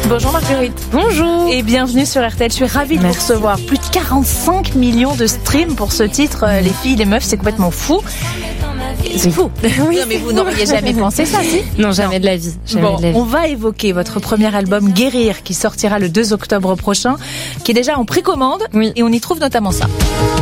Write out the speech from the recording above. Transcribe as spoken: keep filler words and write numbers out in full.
Bonjour Marguerite. Bonjour. Et bienvenue sur R T L. Je suis ravie de Merci. vous recevoir. Plus de quarante-cinq millions de streams pour ce titre. Les filles, les meufs, c'est complètement fou. C'est fou. Oui. Non, mais vous n'auriez jamais pensé ça, si? Non, jamais de la vie. Jamais Bon, de la vie. on va évoquer votre premier album Guérir qui sortira le deux octobre prochain, qui est déjà en précommande. Oui. Et on y trouve notamment ça.